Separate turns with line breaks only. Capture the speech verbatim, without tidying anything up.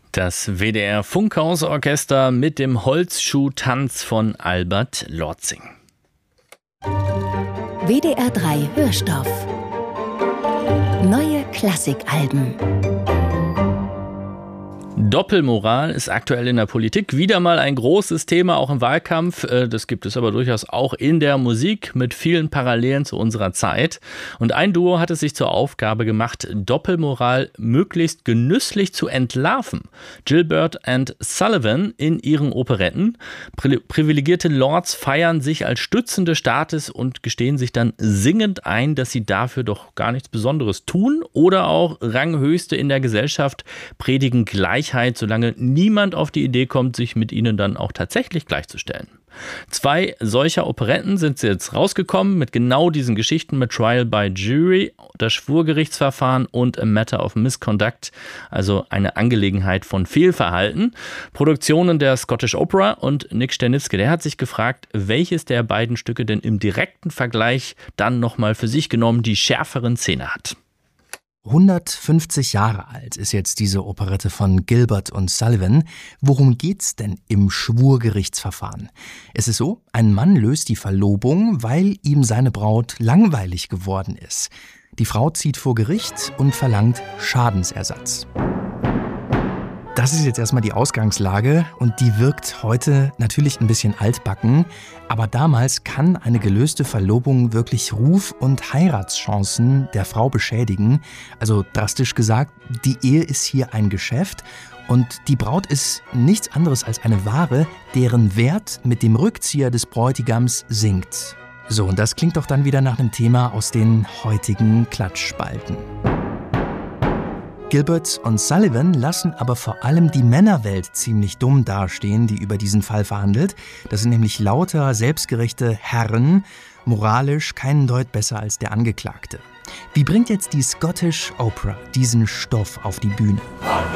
Das W D R Funkhausorchester mit dem Holzschuhtanz von Albert Lortzing.
W D R drei Hörstoff. Neue Klassikalben.
Doppelmoral ist aktuell in der Politik wieder mal ein großes Thema, auch im Wahlkampf. Das gibt es aber durchaus auch in der Musik mit vielen Parallelen zu unserer Zeit. Und ein Duo hat es sich zur Aufgabe gemacht, Doppelmoral möglichst genüsslich zu entlarven. Gilbert and Sullivan in ihren Operetten. Pri- privilegierte Lords feiern sich als Stützen des Staates und gestehen sich dann singend ein, dass sie dafür doch gar nichts Besonderes tun. Oder auch Ranghöchste in der Gesellschaft predigen Gleichheit, solange niemand auf die Idee kommt, sich mit ihnen dann auch tatsächlich gleichzustellen. Zwei solcher Operetten sind jetzt rausgekommen mit genau diesen Geschichten, mit Trial by Jury, das Schwurgerichtsverfahren und A Matter of Misconduct, also eine Angelegenheit von Fehlverhalten. Produktionen der Scottish Opera, und Nick Sternitzky, der hat sich gefragt, welches der beiden Stücke denn im direkten Vergleich dann nochmal für sich genommen die schärferen Zähne hat.
hundertfünfzig Jahre alt ist jetzt diese Operette von Gilbert und Sullivan. Worum geht's denn im Schwurgerichtsverfahren? Es ist so, ein Mann löst die Verlobung, weil ihm seine Braut langweilig geworden ist. Die Frau zieht vor Gericht und verlangt Schadensersatz. Das ist jetzt erstmal die Ausgangslage und die wirkt heute natürlich ein bisschen altbacken, aber damals kann eine gelöste Verlobung wirklich Ruf und Heiratschancen der Frau beschädigen. Also drastisch gesagt, die Ehe ist hier ein Geschäft und die Braut ist nichts anderes als eine Ware, deren Wert mit dem Rückzieher des Bräutigams sinkt. So, und das klingt doch dann wieder nach einem Thema aus den heutigen Klatschspalten. Gilbert und Sullivan lassen aber vor allem die Männerwelt ziemlich dumm dastehen, die über diesen Fall verhandelt. Das sind nämlich lauter, selbstgerechte Herren, moralisch keinen Deut besser als der Angeklagte. Wie bringt jetzt die Scottish Opera diesen Stoff auf die Bühne?